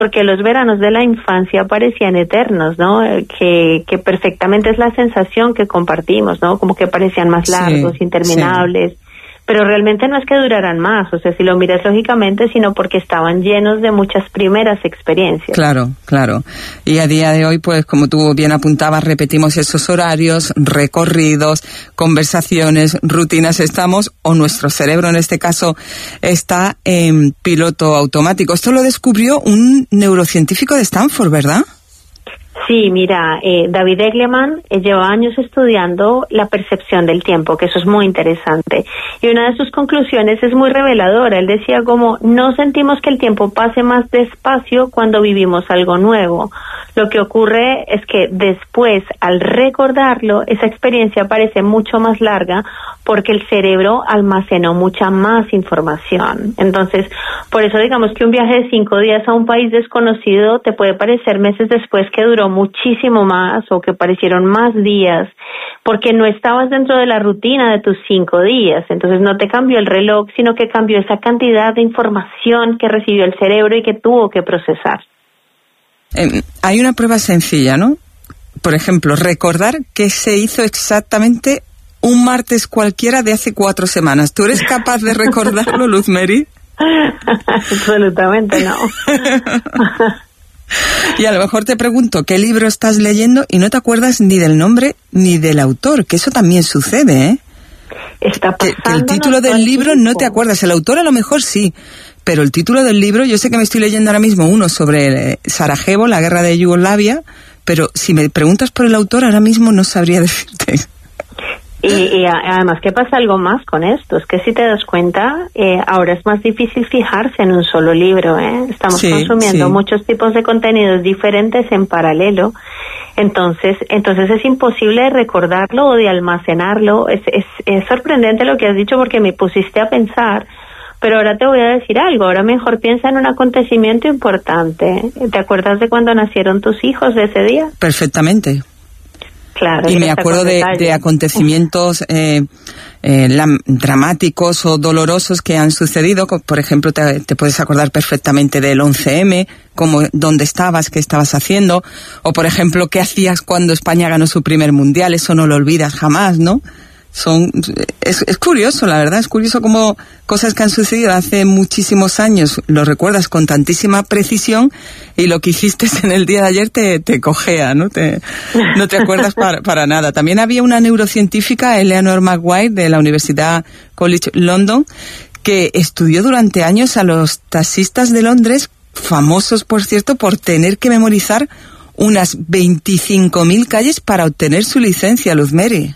porque los veranos de la infancia parecían eternos, ¿no? Que perfectamente es la sensación que compartimos, ¿no? Como que parecían más largos, interminables. Pero realmente no es que duraran más, o sea, si lo miras lógicamente, sino porque estaban llenos de muchas primeras experiencias. Claro, claro. Y a día de hoy, pues, como tú bien apuntabas, repetimos esos horarios, recorridos, conversaciones, rutinas, o nuestro cerebro en este caso está en piloto automático. Esto lo descubrió un neurocientífico de Stanford, ¿verdad? Sí, mira, David Eagleman lleva años estudiando la percepción del tiempo, que eso es muy interesante. Y una de sus conclusiones es muy reveladora. Él decía como, no sentimos que el tiempo pase más despacio cuando vivimos algo nuevo. Lo que ocurre es que después, al recordarlo, esa experiencia parece mucho más larga porque el cerebro almacenó mucha más información. Entonces, por eso digamos que un viaje de 5 días a un país desconocido te puede parecer meses después que duró muchísimo más o que parecieron más días, porque no estabas dentro de la rutina de tus 5 días. Entonces no te cambió el reloj, sino que cambió esa cantidad de información que recibió el cerebro y que tuvo que procesar. Hay una prueba sencilla, ¿no? Por ejemplo, recordar que se hizo exactamente un martes cualquiera de hace 4 semanas. ¿Tú eres capaz de recordarlo, Luz Meri? Absolutamente no. Y a lo mejor te pregunto qué libro estás leyendo y no te acuerdas ni del nombre ni del autor, que eso también sucede, ¿eh? Está pasando que el título del libro no te acuerdas, el autor a lo mejor sí, pero el título del libro, yo sé que me estoy leyendo ahora mismo uno sobre Sarajevo, la guerra de Yugoslavia, pero si me preguntas por el autor ahora mismo no sabría decirte. Y además que pasa algo más con esto, es que si te das cuenta, ahora es más difícil fijarse en un solo libro, ¿eh? Estamos consumiendo muchos tipos de contenidos diferentes en paralelo, entonces es imposible de recordarlo o de almacenarlo. Es sorprendente lo que has dicho porque me pusiste a pensar, pero ahora te voy a decir algo, ahora mejor piensa en un acontecimiento importante. ¿Te acuerdas de cuando nacieron tus hijos de ese día? Perfectamente. Claro, y me acuerdo de acontecimientos dramáticos o dolorosos que han sucedido. Por ejemplo, te puedes acordar perfectamente del 11M, como dónde estabas, qué estabas haciendo, o por ejemplo, qué hacías cuando España ganó su primer mundial. Eso no lo olvidas jamás, ¿no? Es curioso, la verdad, es curioso cómo cosas que han sucedido hace muchísimos años lo recuerdas con tantísima precisión y lo que hiciste en el día de ayer te cojea, ¿no? No te acuerdas para nada. También había una neurocientífica, Eleanor Maguire, de la Universidad College London, que estudió durante años a los taxistas de Londres, famosos, por cierto, por tener que memorizar unas 25.000 calles para obtener su licencia, Luz Meri.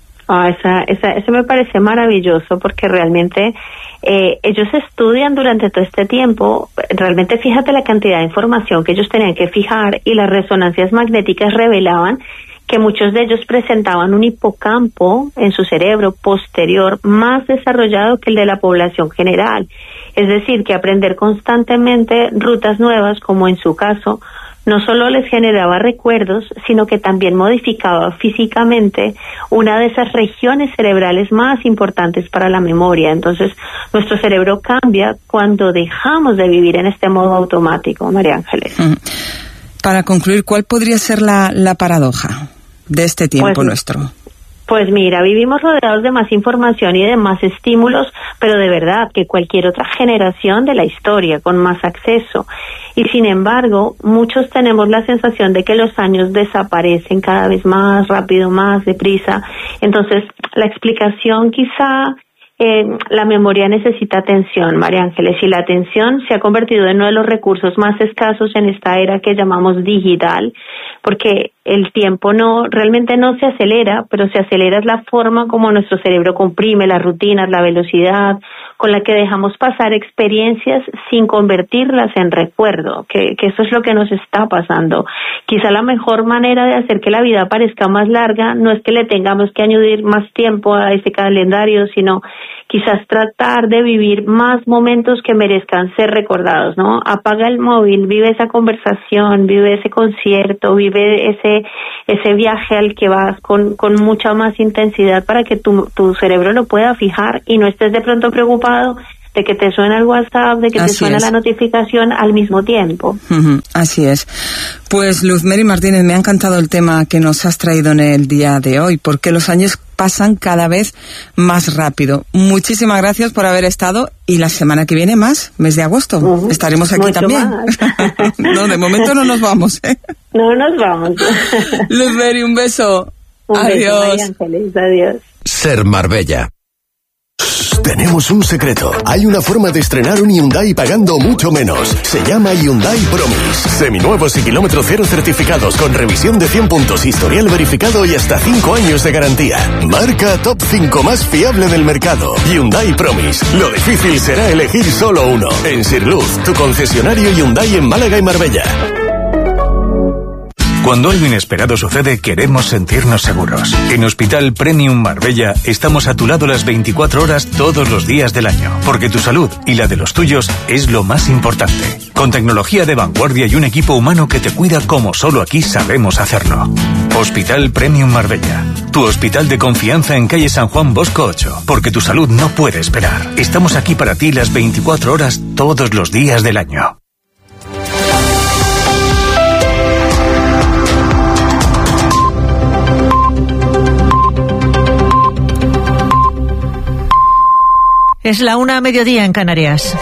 Eso me parece maravilloso porque realmente ellos estudian durante todo este tiempo. Realmente fíjate la cantidad de información que ellos tenían que fijar y las resonancias magnéticas revelaban que muchos de ellos presentaban un hipocampo en su cerebro posterior más desarrollado que el de la población general. Es decir, que aprender constantemente rutas nuevas, como en su caso, no solo les generaba recuerdos, sino que también modificaba físicamente una de esas regiones cerebrales más importantes para la memoria. Entonces, nuestro cerebro cambia cuando dejamos de vivir en este modo automático, María Ángeles. Para concluir, ¿cuál podría ser la paradoja de este tiempo nuestro? Pues mira, vivimos rodeados de más información y de más estímulos, pero de verdad que cualquier otra generación de la historia, con más acceso. Y sin embargo, muchos tenemos la sensación de que los años desaparecen cada vez más rápido, más deprisa. Entonces, la explicación quizá, la memoria necesita atención, María Ángeles, y la atención se ha convertido en uno de los recursos más escasos en esta era que llamamos digital, porque el tiempo realmente no se acelera, pero se acelera es la forma como nuestro cerebro comprime las rutinas, la velocidad con la que dejamos pasar experiencias sin convertirlas en recuerdo, que eso es lo que nos está pasando. Quizá la mejor manera de hacer que la vida parezca más larga no es que le tengamos que añadir más tiempo a ese calendario, sino quizás tratar de vivir más momentos que merezcan ser recordados, ¿no? Apaga el móvil, vive esa conversación, vive ese concierto, vive ese viaje al que vas con mucha más intensidad para que tu cerebro lo pueda fijar y no estés de pronto preocupado de que te suena el WhatsApp, de que te suena la notificación al mismo tiempo. Así es. Pues Luz Mary Martínez, me ha encantado el tema que nos has traído en el día de hoy, porque los años pasan cada vez más rápido. Muchísimas gracias por haber estado, y la semana que viene más, mes de agosto, estaremos aquí también. No, de momento no nos vamos, ¿eh? No nos vamos. Luz Mary, un beso. Adiós. Beso, Ángeles. Adiós. Ser Marbella. Tenemos un secreto. Hay una forma de estrenar un Hyundai pagando mucho menos. Se llama Hyundai Promise. Seminuevos y kilómetro cero certificados con revisión de 100 puntos, historial verificado y hasta 5 años de garantía. Marca top 5 más fiable del mercado. Hyundai Promise. Lo difícil será elegir solo uno. En Sirluz, tu concesionario Hyundai en Málaga y Marbella. Cuando algo inesperado sucede, queremos sentirnos seguros. En Hospital Premium Marbella estamos a tu lado las 24 horas todos los días del año, porque tu salud y la de los tuyos es lo más importante. Con tecnología de vanguardia y un equipo humano que te cuida como solo aquí sabemos hacerlo. Hospital Premium Marbella, tu hospital de confianza en calle San Juan Bosco 8, porque tu salud no puede esperar. Estamos aquí para ti las 24 horas todos los días del año. Es la 1:00 en Canarias.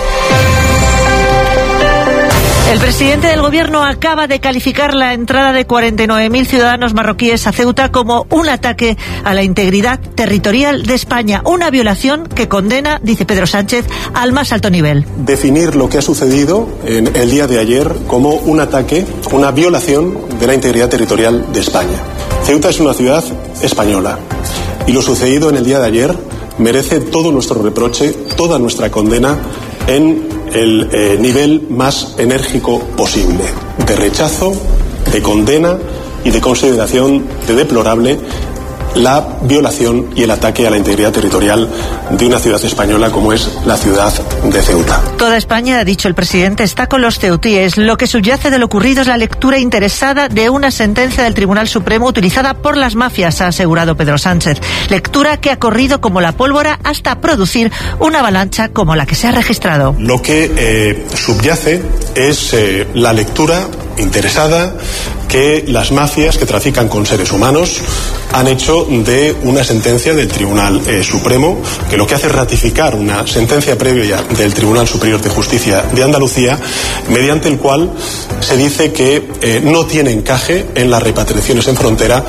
El presidente del gobierno acaba de calificar la entrada de 49.000 ciudadanos marroquíes a Ceuta como un ataque a la integridad territorial de España, una violación que condena, dice Pedro Sánchez, al más alto nivel. Definir lo que ha sucedido en el día de ayer como un ataque, una violación de la integridad territorial de España. Ceuta es una ciudad española y lo sucedido en el día de ayer merece todo nuestro reproche, toda nuestra condena en el nivel más enérgico posible, de rechazo, de condena y de consideración de deplorable la violación y el ataque a la integridad territorial de una ciudad española como es la ciudad de Ceuta. Toda España, ha dicho el presidente, está con los ceutíes. Lo que subyace de lo ocurrido es la lectura interesada de una sentencia del Tribunal Supremo utilizada por las mafias, ha asegurado Pedro Sánchez. Lectura que ha corrido como la pólvora hasta producir una avalancha como la que se ha registrado. Lo que subyace es la lectura interesada que las mafias que trafican con seres humanos han hecho de una sentencia del Tribunal Supremo, que lo que hace es ratificar una sentencia previa del Tribunal Superior de Justicia de Andalucía, mediante el cual se dice que no tiene encaje en las repatriaciones en frontera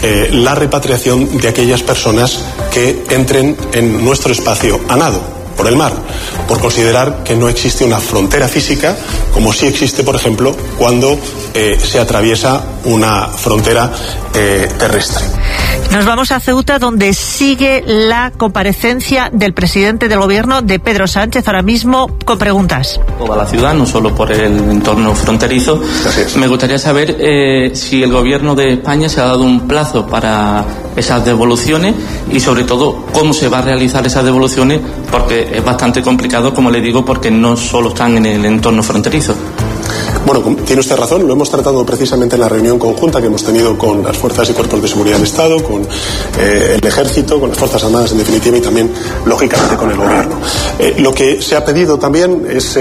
la repatriación de aquellas personas que entren en nuestro espacio a nado por el mar, por considerar que no existe una frontera física, como sí existe, por ejemplo, cuando se atraviesa una frontera terrestre. Nos vamos a Ceuta, donde sigue la comparecencia del presidente del gobierno, de Pedro Sánchez, ahora mismo con preguntas. Toda la ciudad, no solo por el entorno fronterizo. Gracias. Me gustaría saber si el gobierno de España se ha dado un plazo para esas devoluciones y sobre todo cómo se va a realizar esas devoluciones, porque es bastante complicado, como le digo, porque no solo están en el entorno fronterizo. Bueno, tiene usted razón, lo hemos tratado precisamente en la reunión conjunta que hemos tenido con las fuerzas y cuerpos de seguridad del Estado, con el Ejército, con las Fuerzas Armadas en definitiva y también, lógicamente, con el Gobierno. Lo que se ha pedido también es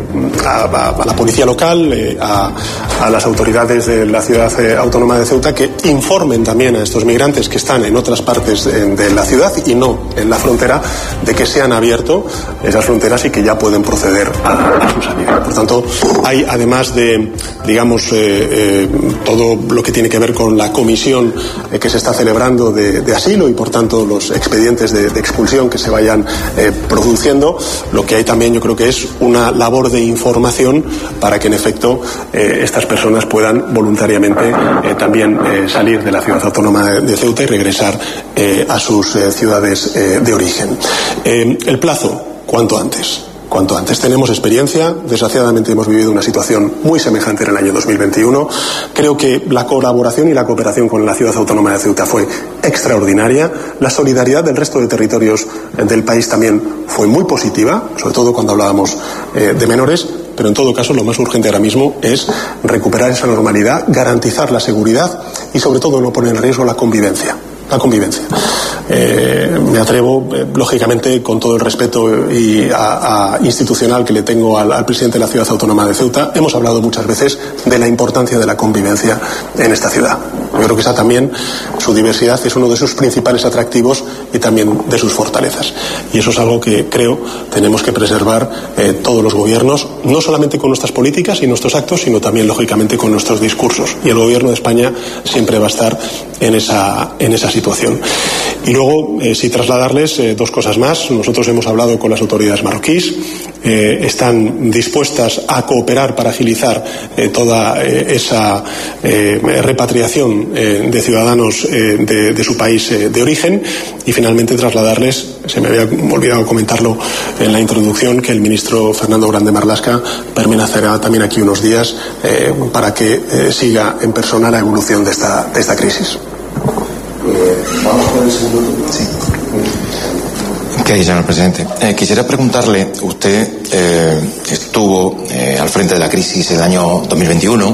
a la policía local, a las autoridades de la ciudad autónoma de Ceuta, que informen también a estos migrantes que están en otras partes de la ciudad y no en la frontera, de que se han abierto esas fronteras y que ya pueden proceder a su salida. Por tanto, hay, además de, digamos, todo lo que tiene que ver con la comisión que se está celebrando de asilo y, por tanto, los expedientes de expulsión que se vayan produciendo, lo que hay también, yo creo que es una labor de información para que, en efecto, estas personas puedan voluntariamente también salir de la ciudad autónoma de Ceuta y regresar a sus ciudades de origen. El plazo, cuanto antes. Cuanto antes. Tenemos experiencia, desgraciadamente hemos vivido una situación muy semejante en el año 2021. Creo que la colaboración y la cooperación con la ciudad autónoma de Ceuta fue extraordinaria. La solidaridad del resto de territorios del país también fue muy positiva, sobre todo cuando hablábamos de menores. Pero en todo caso, lo más urgente ahora mismo es recuperar esa normalidad, garantizar la seguridad y, sobre todo, no poner en riesgo la convivencia. la convivencia. Me atrevo, lógicamente, con todo el respeto institucional que le tengo al presidente de la Ciudad Autónoma de Ceuta, hemos hablado muchas veces de la importancia de la convivencia en esta ciudad. Yo creo que esa también, su diversidad, es uno de sus principales atractivos y también de sus fortalezas. Y eso es algo que creo tenemos que preservar todos los gobiernos, no solamente con nuestras políticas y nuestros actos, sino también, lógicamente, con nuestros discursos. Y el Gobierno de España siempre va a estar en esa situación. Y luego, sí trasladarles dos cosas más. Nosotros hemos hablado con las autoridades marroquíes, están dispuestas a cooperar para agilizar toda esa repatriación de ciudadanos de su país de origen. Y finalmente trasladarles, se me había olvidado comentarlo en la introducción, que el ministro Fernando Grande Marlaska permanecerá también aquí unos días para que siga en persona la evolución de esta crisis. Vamos con el segundo turno. Sí. ¿Qué hay, señor presidente? Quisiera preguntarle, usted estuvo al frente de la crisis el año 2021,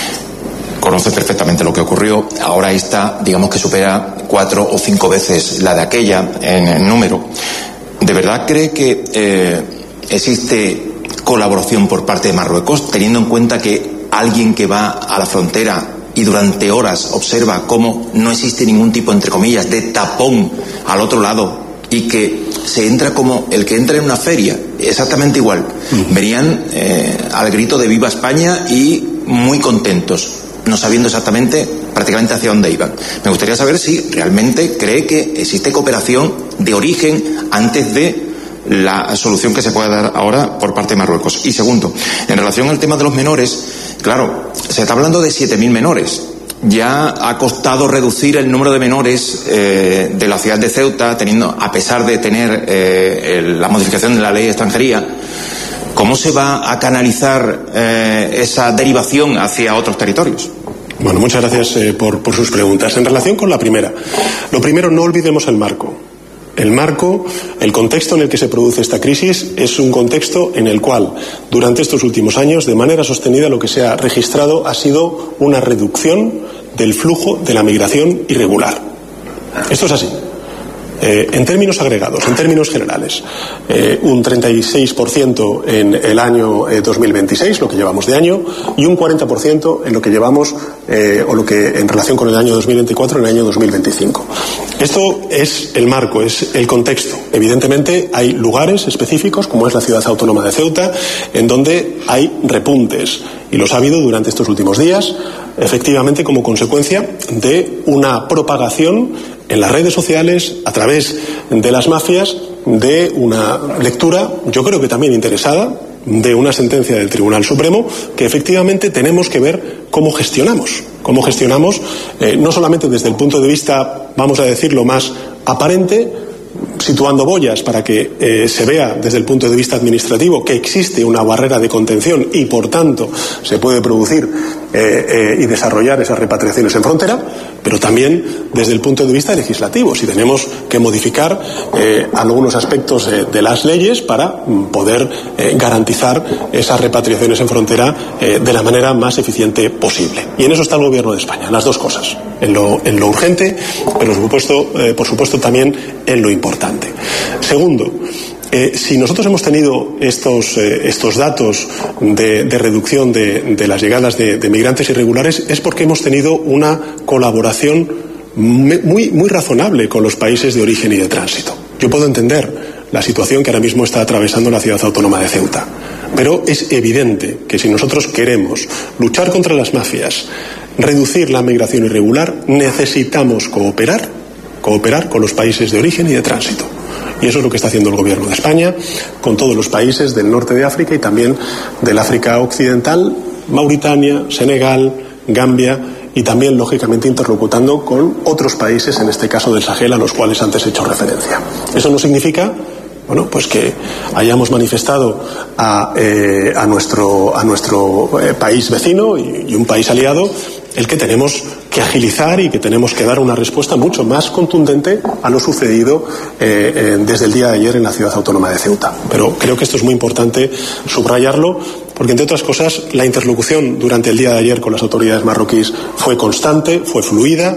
conoce perfectamente lo que ocurrió, ahora está, digamos que supera 4 o 5 veces la de aquella en número. ¿De verdad cree que existe colaboración por parte de Marruecos, teniendo en cuenta que alguien que va a la frontera y durante horas observa cómo no existe ningún tipo, entre comillas, de tapón al otro lado y que se entra como el que entra en una feria, exactamente igual? Venían al grito de Viva España y muy contentos, no sabiendo exactamente prácticamente hacia dónde iban. Me gustaría saber si realmente cree que existe cooperación de origen antes de la solución que se puede dar ahora por parte de Marruecos. Y segundo, en relación al tema de los menores, claro, se está hablando de 7.000 menores. Ya ha costado reducir el número de menores de la ciudad de Ceuta, a pesar de tener la modificación de la ley de extranjería. ¿Cómo se va a canalizar esa derivación hacia otros territorios? Bueno, muchas gracias por sus preguntas. En relación con la primera, lo primero, no olvidemos el marco. El marco, el contexto en el que se produce esta crisis es un contexto en el cual, durante estos últimos años, de manera sostenida, lo que se ha registrado ha sido una reducción del flujo de la migración irregular. Esto es así. En términos agregados, en términos generales, un 36% en el año 2026, lo que llevamos de año, y un 40% en lo que llevamos, o lo que en relación con el año 2024, en el año 2025. Esto es el marco, es el contexto. Evidentemente hay lugares específicos, como es la Ciudad Autónoma de Ceuta, en donde hay repuntes, y los ha habido durante estos últimos días, efectivamente como consecuencia de una propagación en las redes sociales, a través de las mafias, de una lectura, yo creo que también interesada, de una sentencia del Tribunal Supremo, que efectivamente tenemos que ver cómo gestionamos, no solamente desde el punto de vista, vamos a decirlo, más aparente, situando boyas para que se vea desde el punto de vista administrativo que existe una barrera de contención y, por tanto, se puede producir y desarrollar esas repatriaciones en frontera, pero también desde el punto de vista legislativo, si tenemos que modificar algunos aspectos de las leyes para poder garantizar esas repatriaciones en frontera de la manera más eficiente posible. Y en eso está el Gobierno de España, las dos cosas, en lo urgente, pero por supuesto también en lo importante. Segundo, si nosotros hemos tenido estos datos de reducción de las llegadas de migrantes irregulares, es porque hemos tenido una colaboración muy razonable con los países de origen y de tránsito. Yo puedo entender la situación que ahora mismo está atravesando la Ciudad Autónoma de Ceuta, pero es evidente que si nosotros queremos luchar contra las mafias, reducir la migración irregular, necesitamos cooperar con los países de origen y de tránsito. Y eso es lo que está haciendo el Gobierno de España con todos los países del norte de África y también del África Occidental, Mauritania, Senegal, Gambia, y también, lógicamente, interlocutando con otros países, en este caso del Sahel, a los cuales antes he hecho referencia. Eso no significa, bueno, pues que hayamos manifestado a nuestro país vecino y un país aliado el que tenemos que agilizar y que tenemos que dar una respuesta mucho más contundente a lo sucedido desde el día de ayer en la Ciudad Autónoma de Ceuta. Pero creo que esto es muy importante subrayarlo, porque, entre otras cosas, la interlocución durante el día de ayer con las autoridades marroquíes fue constante, fue fluida.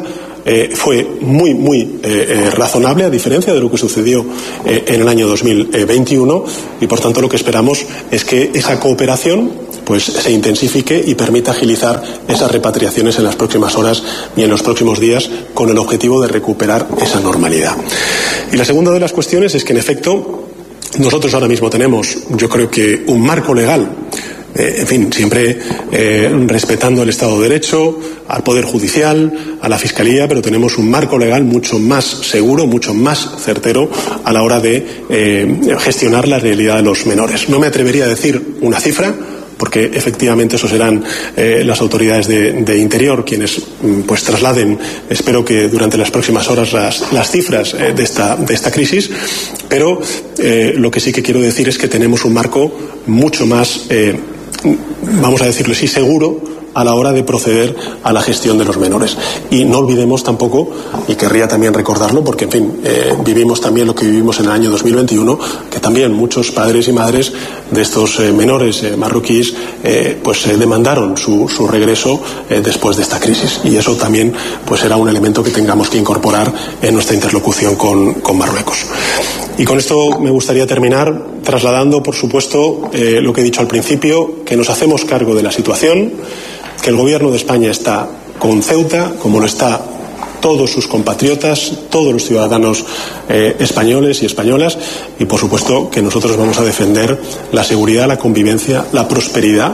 fue muy razonable, a diferencia de lo que sucedió en el año 2021, y por tanto lo que esperamos es que esa cooperación pues se intensifique y permita agilizar esas repatriaciones en las próximas horas y en los próximos días, con el objetivo de recuperar esa normalidad. Y la segunda de las cuestiones es que, en efecto, nosotros ahora mismo tenemos, yo creo que, un marco legal, en fin, siempre respetando el Estado de Derecho, al Poder Judicial, a la Fiscalía, pero tenemos un marco legal mucho más seguro, mucho más certero a la hora de gestionar la realidad de los menores. No me atrevería a decir una cifra, porque efectivamente eso serán las autoridades de Interior quienes pues trasladen, espero que durante las próximas horas, las cifras de esta crisis, pero lo que sí que quiero decir es que tenemos un marco mucho más, vamos a decirlo así, seguro a la hora de proceder a la gestión de los menores. Y no olvidemos tampoco, y querría también recordarlo, porque en fin, vivimos también lo que vivimos en el año 2021, que también muchos padres y madres de estos menores marroquíes pues demandaron su regreso después de esta crisis, y eso también pues será un elemento que tengamos que incorporar en nuestra interlocución con Marruecos. Y con esto me gustaría terminar trasladando, por supuesto, lo que he dicho al principio, que nos hacemos cargo de la situación, que el Gobierno de España está con Ceuta, como lo está todos sus compatriotas, todos los ciudadanos españoles y españolas, y por supuesto que nosotros vamos a defender la seguridad, la convivencia, la prosperidad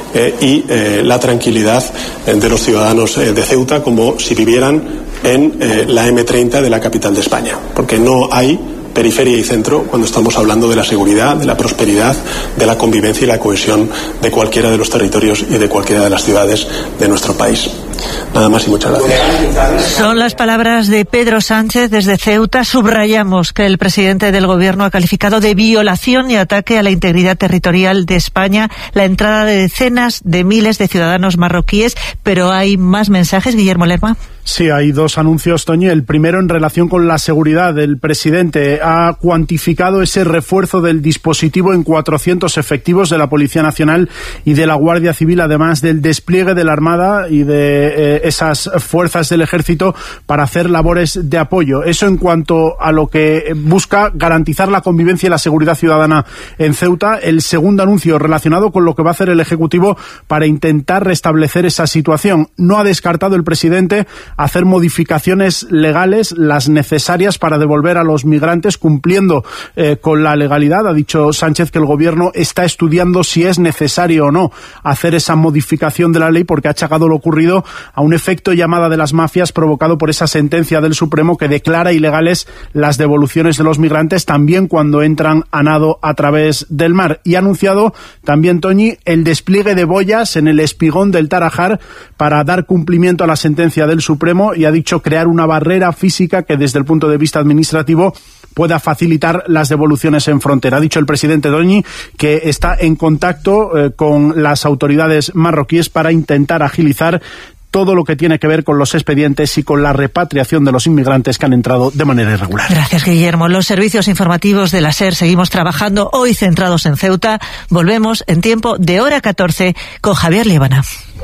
y la tranquilidad de los ciudadanos de Ceuta, como si vivieran en la M30 de la capital de España, porque no hay periferia y centro cuando estamos hablando de la seguridad, de la prosperidad, de la convivencia y la cohesión de cualquiera de los territorios y de cualquiera de las ciudades de nuestro país. Nada más y muchas gracias. Son las palabras de Pedro Sánchez desde Ceuta. Subrayamos que el presidente del Gobierno ha calificado de violación y ataque a la integridad territorial de España la entrada de decenas de miles de ciudadanos marroquíes. Pero hay más mensajes, Guillermo Lerma. Sí, hay dos anuncios, Toñi. El primero en relación con la seguridad. El presidente ha cuantificado ese refuerzo del dispositivo en 400 efectivos de la Policía Nacional y de la Guardia Civil, además del despliegue de la Armada y de esas fuerzas del Ejército para hacer labores de apoyo. Eso en cuanto a lo que busca garantizar la convivencia y la seguridad ciudadana en Ceuta. El segundo anuncio relacionado con lo que va a hacer el Ejecutivo para intentar restablecer esa situación. No ha descartado el presidente hacer modificaciones legales, las necesarias para devolver a los migrantes cumpliendo con la legalidad. Ha dicho Sánchez que el Gobierno está estudiando si es necesario o no hacer esa modificación de la ley, porque ha achacado lo ocurrido a un efecto llamada de las mafias provocado por esa sentencia del Supremo que declara ilegales las devoluciones de los migrantes, también cuando entran a nado a través del mar. Y ha anunciado también, Toñi, el despliegue de boyas en el espigón del Tarajal para dar cumplimiento a la sentencia del Supremo, y ha dicho crear una barrera física que desde el punto de vista administrativo pueda facilitar las devoluciones en frontera. Ha dicho el presidente Toñi que está en contacto con las autoridades marroquíes para intentar agilizar todo lo que tiene que ver con los expedientes y con la repatriación de los inmigrantes que han entrado de manera irregular. Gracias, Guillermo. Los servicios informativos de la SER seguimos trabajando, hoy centrados en Ceuta. Volvemos en tiempo de hora 14 con Javier Líbana.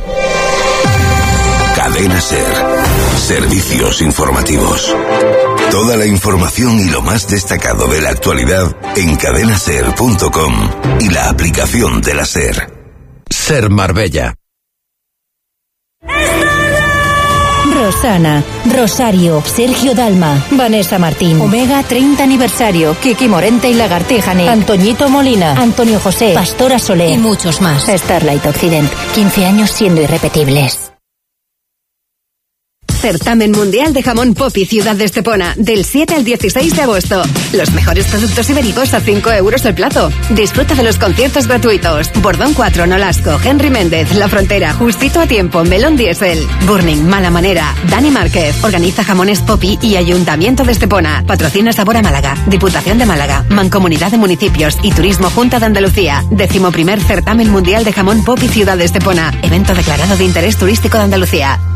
Cadena SER. Servicios informativos. Toda la información y lo más destacado de la actualidad en cadenaser.com y la aplicación de la SER. SER Marbella. Rosana, Rosario, Sergio Dalma, Vanessa Martín, Omega 30 aniversario, Kiki Morente y Lagartija, Antoñito Molina, Antonio José, Pastora Solé y muchos más. Starlight Occident, 15 años siendo irrepetibles. Certamen Mundial de Jamón Popi Ciudad de Estepona, del 7 al 16 de agosto. Los mejores productos ibéricos a 5 euros el plato. Disfruta de los conciertos gratuitos. Bordón 4, Nolasco, Henry Méndez, La Frontera, Justito a Tiempo, Melón Diesel, Burning, Mala Manera, Dani Márquez. Organiza Jamones Popi y Ayuntamiento de Estepona. Patrocina Sabor a Málaga, Diputación de Málaga, Mancomunidad de Municipios y Turismo Junta de Andalucía. 11º Certamen Mundial de Jamón Popi Ciudad de Estepona. Evento declarado de interés turístico de Andalucía.